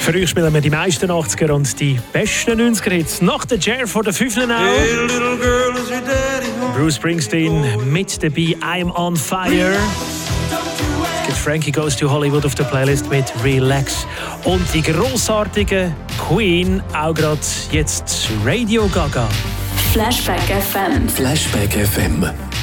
Für euch spielen wir die meisten 80er und die besten 90er-Hits. Nach der Cher von der 5. Now. Bruce Springsteen mit dabei, I'm on Fire. Es gibt Frankie Goes to Hollywood auf der Playlist mit Relax. Und die grossartige Queen, auch gerade jetzt Radio Gaga. Flashback FM. Flashback FM.